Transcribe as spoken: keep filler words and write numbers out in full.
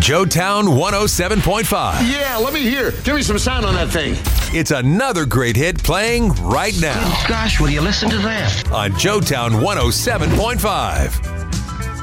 Joetown one oh seven point five. Yeah, let me hear. Give me some sound on that thing. It's another great hit playing right now Gosh, will you listen to that? on Joetown one oh seven point five.